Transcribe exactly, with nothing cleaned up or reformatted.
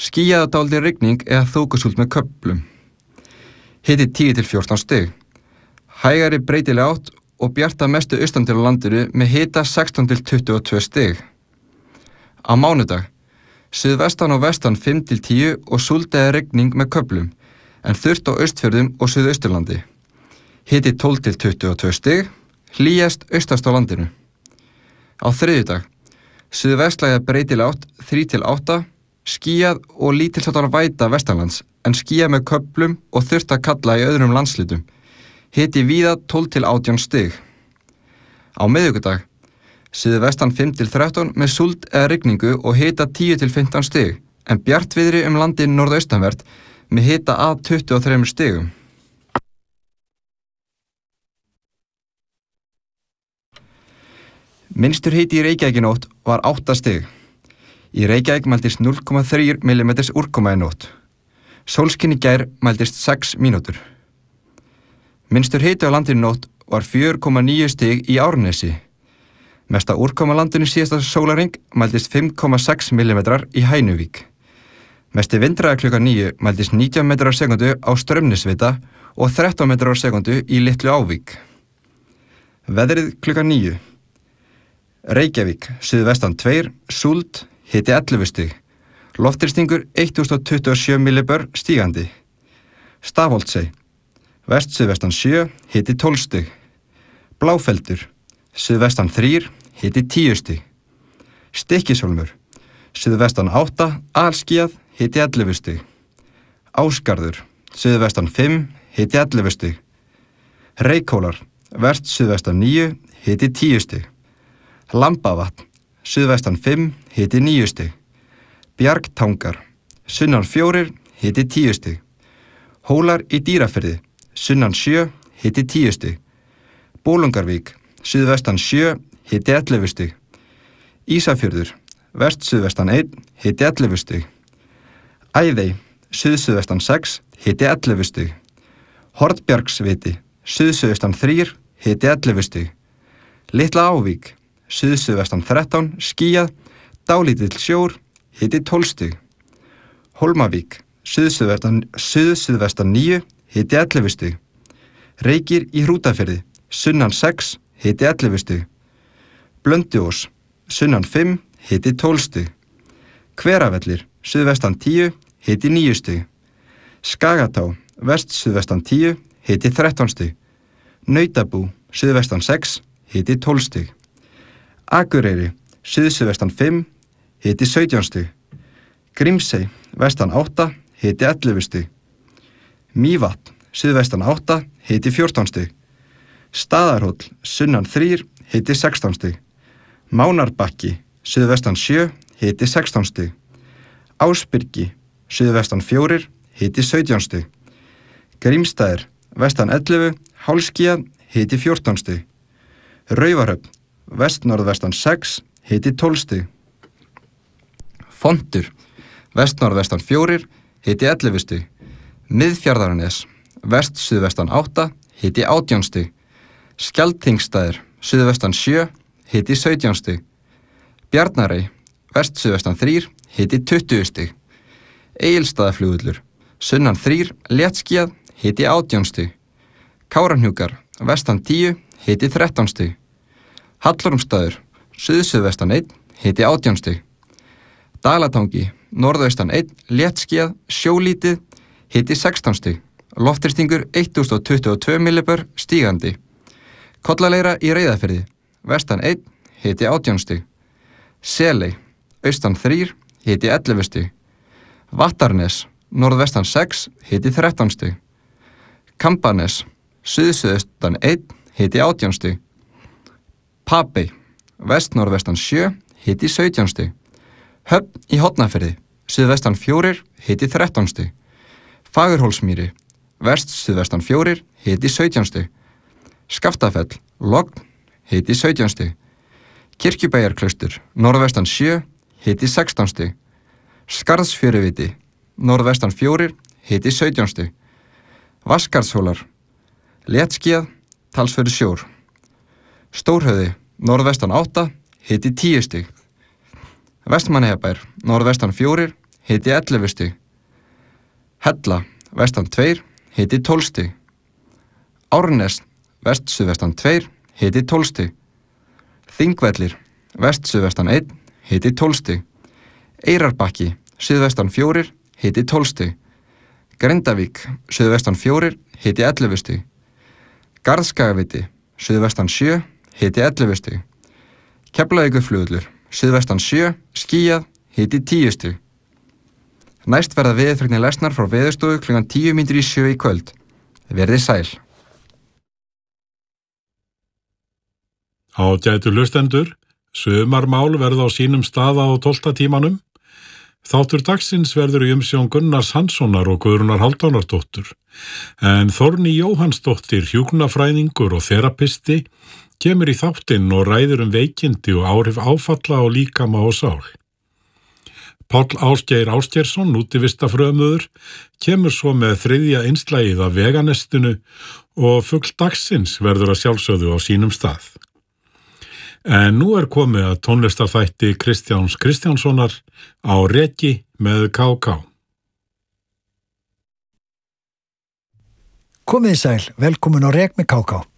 Skýjað og dálítil rigning eða þokusúld með köflum. Hiti tíu til fjórtán stig. Hægari breytileg átt og bjart að mestu austan til á landinu með hita sextán til tuttugu og tvö stig. Á mánudag, suðvestan og vestan fimm til tíu og súld eða rigning með köflum, en þurrt á Austfjörðum og Suðausturlandi. Hiti tólf til tuttugu og tvö stig, hlýjast austast á landinu. Á þriðjudag, suðvestlæga breytileg átt þrjú til átta, skýjað og lítilsháttar væta vestanlands, en skýjað með köflum og þurrt að kalla í öðrum landslutum. Hiti víða tólf til átján stig. Á miðvikudag, suðvestan fimm til þrettán með súld eða rigningu og hita tíu til fimmtán stig, en bjartviðri um landið norðaustanvert með hita að tuttugu og þremur stigum. Minnstur hiti í Reykjavík í nótt var átta stig. Í Reykjavík mældist núll komma þrír millimetrar úrkoma í nótt. Sólskin í gær mældist sex mínútur. Minnstur hiti á landinu í nótt var fjögur komma níu stig í Árnesi. Mesta úrkoma á landinu síðasta sólarhring mældist fimm komma sex millimetrar í Hænuvík. Mesti vindhraði klukkan níu mældist nítján metrar á sekúndu á Straumnesvita og þrettán metrar á sekúndu í Litlu Ávík. Veðrið klukkan níu. Reykjavík, suðvestan tvö, súld, hiti ellefu stig. Loftþrýstingur þúsund tuttugu og sjö millibör stígandi. Stafholtsey, vest suðvestan sjö, hiti tólf stig. Bláfeldur, suðvestan þrjú, hiti tíu stig. Stykkishólmur, suðvestan átta, alskýjað, hiti ellefu stig. Ásgarður, suðvestan fimm, hiti ellefu stig. Reykhólar, vest suðvestan níu, hiti tíu stig. Lambavatn, suðvestan fimm, hiti níu stig. Bjargtangar, sunnan fjórir, hiti tíu stig. Hólar í Dýrafirði, sunnan sjö, hiti tíu stig. Bolungarvík, suðvestan sjö, hiti ellefu stig. Ísafjörður, vest suðvestan einn, hiti ellefu stig. Æðey, suðsuðvestan sex, hiti ellefu stig. Hornbjargsviti, suðsuðvestan þrjú, hiti ellefu stig. Litla Ávík, suðsuðvestan þrettán, skýjað, dálítill sjór, hiti tólf stig. Hólmavík, suðsuðvestan, suðsuðvestan níu, hiti ellefu stig. Reykir í Hrútafirði, sunnan sex, hiti ellefu stig. Blönduós, sunnan fimm, hiti tólf stig. Hveravellir, suðvestan tíu, hiti níu stig. Skagatá, vest suðvestan tíu, hiti þrettán stig. Nautabú, suðvestan sex, hiti tólf stig. Akureyri, suðsuðvestan fimm, hiti sautján stig. Grímsey, vestan átta, hiti ellefu stig. Mývatn, suðvestan átta, hiti fjórtán stig. Staðarhóll, sunnan þrjú, hiti sextán stig. Mánarbakki, suðvestan sjö, hiti sextán stig. Ásbyrgi, suðvestan fjórir, hiti sautján stig. Grímsstaðir, vestan ellefu, hálfskýjað, hiti fjórtán stig. Raufarhöfn, vest-norðvestan sex, hiti tólf stig. Fontur, vest-norðvestan fjórir, hiti ellefu stig. Miðfjarðarnes, vest-suðvestan átta, hiti átján stig. Skjaldþingsstaðir, suðvestan sjö, hiti sautján stig. Bjarnarey, vest-suðvestan þrjú, hiti tuttugu stig. Egilsstaðaflugvöllur, sunnan þrjú, léttskýjað, hiti átján stig. Kárahnjúkar, vestan tíu, hiti þrettán stig. Hallormsstaður, suðsuðvestan einn, hiti átján stig. Dalatangi, norðaustan einn, léttskýjað, sjólítið, hiti sextán stig. Loftþrýstingur þúsund tuttugu og tvö millibör stígandi. Kollaleira í Reyðarfirði, vestan einn, hiti átján stig. Seley, austan þrjú, hiti ellefu stig. Vattarnes, norðvestan sex, hiti þrettán stig. Kambanes, suðsuðaustan einn, hiti átján stig. Papey, vest-norðvestan sjö, hiti sautján stig. Höfn í Hornafirði, suðvestan fjórir, hiti þrettán stig. Fagurhólsmýri, vest-suðvestan fjórir, hiti sautján stig. Skaftafell, Logn, hiti sautján stig. Kirkjubæjarklaustur, norðvestan sjö, hiti sextán stig. Skarðsfjöruviti, norðvestan fjórir, hiti sautján stig. Vatnskarðshólar, léttskýjað, talsverður sjór. Stórhöfði, norðvestan átta, hiti tíu stig. Vestmannaeyjabær, norðvestan fjórir, hiti ellefu stig. Hella, vestan tveir, hiti tólf stig. Árnes, vest-suðvestan tveir, hiti tólf stig. Þingvellir, vest-suðvestan einn, hiti tólf stig. Eyrarbakki, suðvestan fjórir, hiti tólf stig. Grindavík, suðvestan fjórir, hiti ellefu stig. Garðskagaviti, suðvestan sjö, hiti ellefu stig. Keflavíkurflugvöllur, suðvestan sjö, skýjað, hiti tíu stig. Næst verða veðurfregnir lesnar frá Veðurstofu klukkan tíu mínútur í sjö í kvöld. Verðið sæl. Ágætu hlustendur, sumarmál verða á sínum stað á tólfta tímanum. Þáttur dagsins verður í umsjón Gunnars Hanssonar og Guðrúnar Hálfdánardóttur, en Þórný Jóhannsdóttir, hjúkrunarfræðingur og þerapisti, kemur í þáttinn og ræðir um veikindi og áhrif áfalla á líkama og sál. Páll Ásgeir Ásgeirsson, útivistafrömuður, kemur svo með þriðja innslagið af veganestinu og fugl dagsins verður að sjálfsögðu á sínum stað. En nú er komið að tónlistarþætti Kristjáns Kristjánssonar á Reki með ká ká. Komið sæl, velkomin á Rek með ká ká.